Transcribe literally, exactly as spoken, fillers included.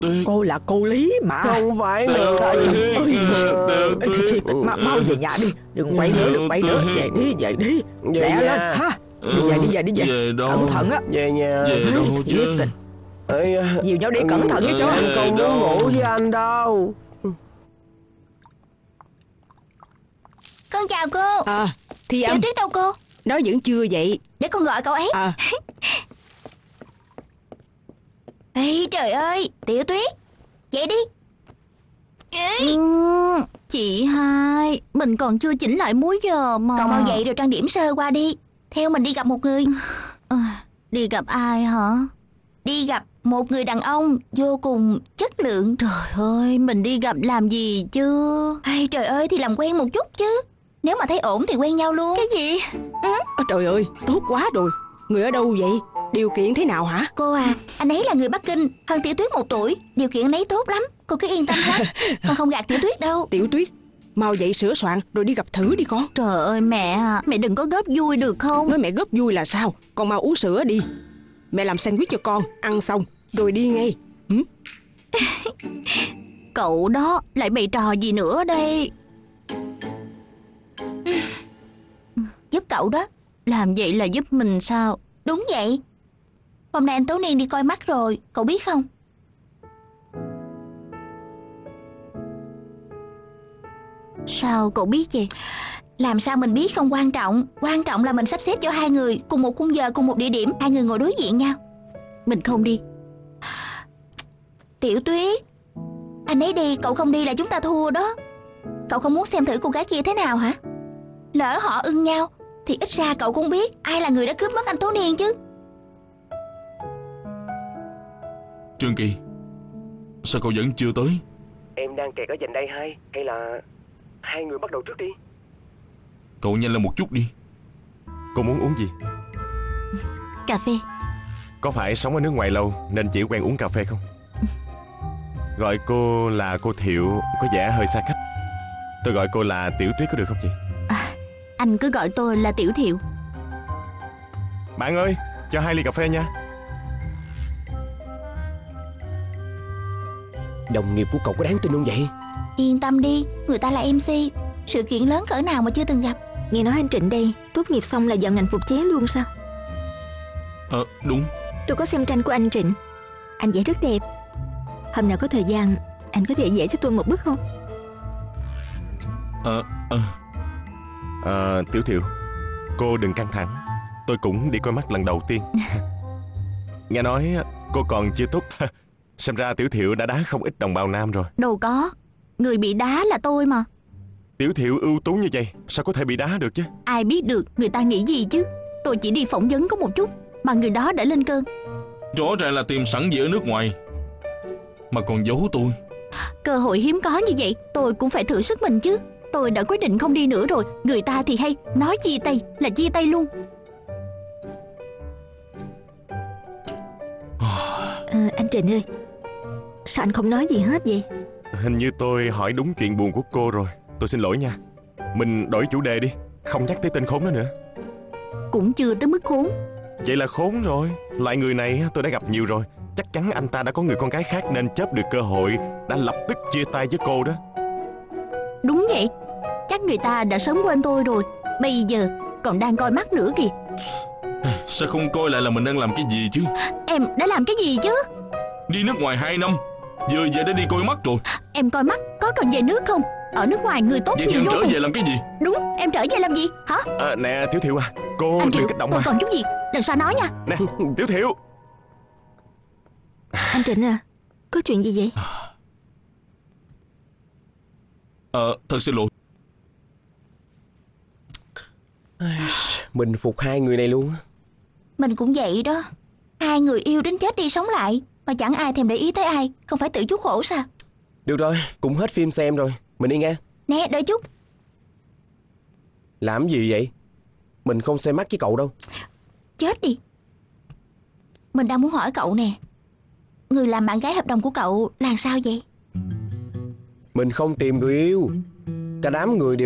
Cô là cô Lý mà. Không phải Trời nữa. ơi, thì mau về nhà đi. Đừng quay nữa, đừng quay nữa. Về đi, về đi. Về Lẹ nhà. lên ha. Đi về, đi về, đi về. Về đâu? Cẩn thận á. Về nhà. Về đâu Thiệt chứ? tình. Ê, Nhiều nhau đi, cẩn thận với ừ, cho. Em không muốn đâu. ngủ với anh đâu. Con chào cô. À, Thi Tiểu Âm. Tuyết đâu cô? Nó vẫn chưa dậy. Để con gọi cậu ấy. À, Ê trời ơi, Tiểu Tuyết, dậy đi. Ê, Ừ, chị hai, mình còn chưa chỉnh lại múi giờ mà. cậu mau dậy rồi trang điểm sơ qua đi. Theo mình đi gặp một người. À, đi gặp ai hả? Đi gặp một người đàn ông vô cùng chất lượng. Trời ơi, mình đi gặp làm gì chứ? Ê trời ơi, thì làm quen một chút chứ. Nếu mà thấy ổn thì quen nhau luôn. Cái gì? à, trời ơi, tốt quá rồi. Người ở đâu vậy? Điều kiện thế nào hả? Cô à, anh ấy là người Bắc Kinh, hơn Tiểu Tuyết một tuổi. Điều kiện anh ấy tốt lắm, cô cứ yên tâm ha. Con không gạt Tiểu Tuyết đâu. Tiểu Tuyết, mau dậy sửa soạn rồi đi gặp thử đi con. Trời ơi mẹ à, mẹ đừng có góp vui được không? Nói mẹ góp vui là sao? Con mau uống sữa đi. Mẹ làm sandwich cho con, ăn xong rồi đi ngay. Ừ? Cậu đó lại bày trò gì nữa đây? Giúp cậu đó. Làm vậy là giúp mình sao? Đúng vậy. Hôm nay anh Tố Niên đi coi mắt rồi, cậu biết không? Sao cậu biết vậy? Làm sao mình biết không quan trọng. Quan trọng là mình sắp xếp cho hai người cùng một khung giờ, cùng một địa điểm. Hai người ngồi đối diện nhau. Mình không đi. Tiểu Tuyết, anh ấy đi, cậu không đi là chúng ta thua đó. Cậu không muốn xem thử cô gái kia thế nào hả? Lỡ họ ưng nhau thì ít ra cậu cũng biết ai là người đã cướp mất anh Tố Niên chứ. Trương Kỳ, sao cậu vẫn chưa tới? Em đang kẹt ở dành đây hai. Hay là hai người bắt đầu trước đi. Cậu nhanh lên một chút đi. Cô muốn uống gì? Cà phê. Có phải sống ở nước ngoài lâu nên chỉ quen uống cà phê không? Gọi cô là cô Thiệu có vẻ hơi xa cách. Tôi gọi cô là Tiểu Tuyết có được không chị? À, anh cứ gọi tôi là Tiểu Thiệu. Bạn ơi, cho hai ly cà phê nha. Đồng nghiệp của cậu có đáng tin không vậy? Yên tâm đi, người ta là em xê. Sự kiện lớn cỡ nào mà chưa từng gặp. Nghe nói anh Trịnh đây tốt nghiệp xong là vào ngành phục chế luôn sao? Ờ, đúng. Tôi có xem tranh của anh Trịnh. Anh vẽ rất đẹp. Hôm nào có thời gian anh có thể vẽ cho tôi một bức không? Ờ, ờ. À, Tiểu Thiệu, cô đừng căng thẳng. Tôi cũng đi coi mắt lần đầu tiên. Nghe nói cô còn chưa tốt. Xem ra Tiểu Thiệu đã đá không ít đồng bào nam rồi. Đâu có, người bị đá là tôi mà. Tiểu Thiệu ưu tú như vậy sao có thể bị đá được chứ? Ai biết được người ta nghĩ gì chứ. Tôi chỉ đi phỏng vấn có một chút mà người đó đã lên cơn. Rõ ràng là tìm sẵn gì ở nước ngoài mà còn giấu tôi. Cơ hội hiếm có như vậy, tôi cũng phải thử sức mình chứ. Tôi đã quyết định không đi nữa rồi. Người ta thì hay nói chia tay là chia tay luôn. À, anh Trịnh ơi, sao anh không nói gì hết vậy? Hình như tôi hỏi đúng chuyện buồn của cô rồi. Tôi xin lỗi nha. Mình đổi chủ đề đi, không nhắc tới tên khốn đó nữa. Cũng chưa tới mức khốn. Vậy là khốn rồi. Loại người này tôi đã gặp nhiều rồi. Chắc chắn anh ta đã có người con gái khác nên chớp được cơ hội đã lập tức chia tay với cô đó. Đúng vậy. Chắc người ta đã sớm quên tôi rồi. Bây giờ còn đang coi mắt nữa kìa. Sao không coi lại là mình đang làm cái gì chứ? Em đã làm cái gì chứ? Đi nước ngoài hai năm, giờ về đã đi coi mắt rồi. Em coi mắt có cần về nước không? Ở nước ngoài người tốt Vậy thì nhiều em vô trở cùng. về làm cái gì? Đúng, em trở về làm gì hả? À, nè Tiểu Thiệu à, cô Anh đừng Triệu, kích động tôi mà. còn chút gì, lần sau nói nha. Nè Tiểu Thiệu. Anh Trịnh à, có chuyện gì vậy? Ờ, thật xin lỗi. Mình phục hai người này luôn. Mình cũng vậy đó. Hai người yêu đến chết đi sống lại mà chẳng ai thèm để ý tới ai. Không phải tự chuốc khổ sao? Được rồi, cũng hết phim xem rồi. Mình đi nghe. Nè đợi chút. Làm gì vậy? Mình không xem mắt với cậu đâu. Chết đi. Mình đang muốn hỏi cậu nè, người làm bạn gái hợp đồng của cậu là sao vậy? Mình không tìm người yêu. Cả đám người đều